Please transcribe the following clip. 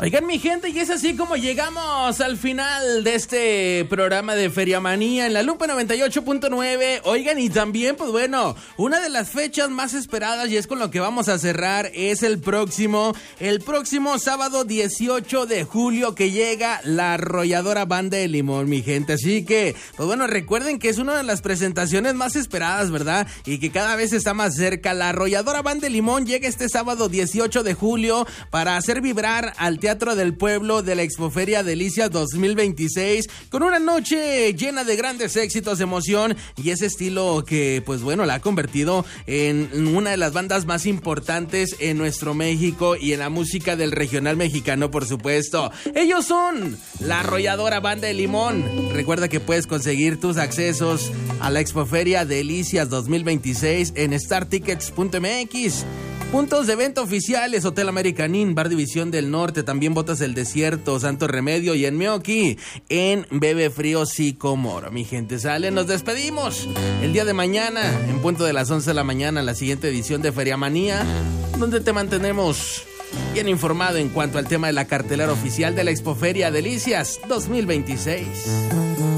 Oigan, mi gente, y es así como llegamos al final de este programa de Feriamanía en la Lupa 98.9. Oigan, y también, pues bueno, una de las fechas más esperadas, y es con lo que vamos a cerrar, es el próximo sábado 18 de julio, que llega la Arrolladora Banda de Limón, mi gente. Así que, pues bueno, recuerden que es una de las presentaciones más esperadas, ¿verdad? Y que cada vez está más cerca. La Arrolladora Banda de Limón llega este sábado 18 de julio para hacer vibrar al Teatro del Pueblo de la Expoferia Delicias 2026, con una noche llena de grandes éxitos, emoción y ese estilo que, pues bueno, la ha convertido en una de las bandas más importantes en nuestro México y en la música del regional mexicano, por supuesto. Ellos son la Arrolladora Banda de Limón. Recuerda que puedes conseguir tus accesos a la Expoferia Delicias 2026 en startickets.mx. Puntos de venta oficiales: Hotel American Inn, Bar División del Norte, también Botas del Desierto, Santo Remedio, y en Meoki, en Bebe Frío Sicomoro. Mi gente, sale, nos despedimos el día de mañana, en punto de las 11 de la mañana, la siguiente edición de Feriamanía, donde te mantenemos bien informado en cuanto al tema de la cartelera oficial de la Expoferia Delicias 2026.